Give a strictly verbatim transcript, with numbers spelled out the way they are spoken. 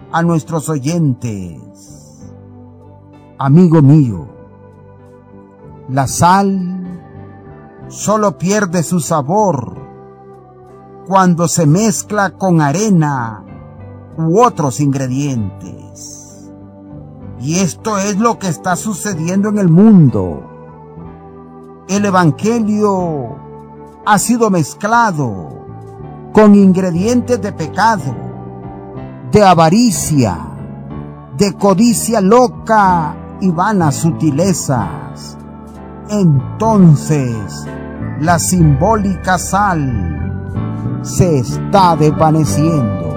a nuestros oyentes. Amigo mío, la sal solo pierde su sabor cuando se mezcla con arena u otros ingredientes. Y esto es lo que está sucediendo en el mundo. El evangelio ha sido mezclado con ingredientes de pecado, de avaricia, de codicia loca y vanas sutilezas. Entonces, la simbólica sal se está desvaneciendo.